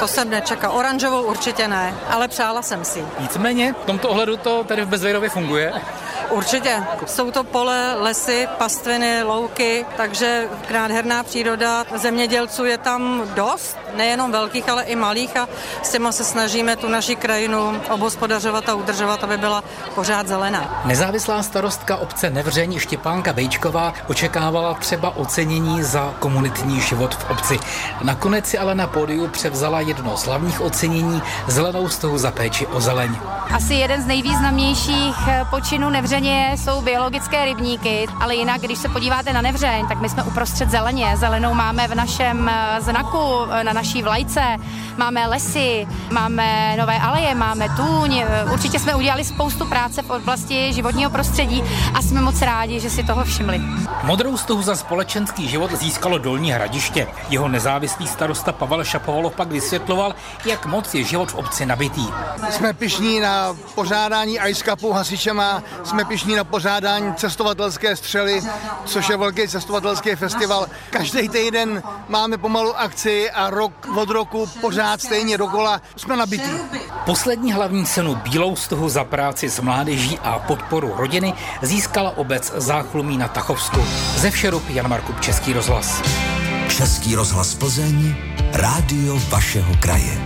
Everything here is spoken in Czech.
To jsem nečekala. Oranžovou určitě ne, ale přála jsem si. Nicméně v tomto ohledu to tady v Bezvěrově funguje. Určitě. Jsou to pole, lesy, pastviny, louky, takže nádherná příroda. Zemědělců je tam dost, nejenom velkých, ale i malých a s těma se snažíme tu naši krajinu obhospodařovat a udržovat, aby byla pořád zelená. Nezávislá starostka obce Nevřeň Štěpánka Bejčková očekávala třeba ocenění za komunitní život v obci. Nakonec si ale na pódiu převzala jedno z hlavních ocenění zelenou stohu za péči o zeleň. Asi jeden z nejvýznamnějších počinů Nevřeně jsou biologické rybníky, ale jinak, když se podíváte na Nevřeň, tak my jsme uprostřed zeleně. Zelenou máme v našem znaku, na naší vlajce, máme lesy, máme nové aleje, máme tůň. Určitě jsme udělali spoustu práce v oblasti životního prostředí a jsme moc rádi, že si toho všimli. Modrou stohu za společenský život získalo Dolní Hradiště. Jeho nezávislý starosta Pavel Šapovalov pak vysvětloval, jak moc je život v obci nabitý. Jsme pyšní na pořádání Ice Cupu hasičema, jsme pyšní na pořádání cestovatelské střely, což je velký cestovatelský festival. Každý týden máme pomalu akci a rok od roku pořád stejně dokola jsme nabití. Poslední hlavní cenu Bílou stohu za práci s mládeží a podporu rodiny získala obec Záchlumí na Tachovsku. Ze Všerup Jan Markup, Český rozhlas. Český rozhlas Plzeň, rádio vašeho kraje.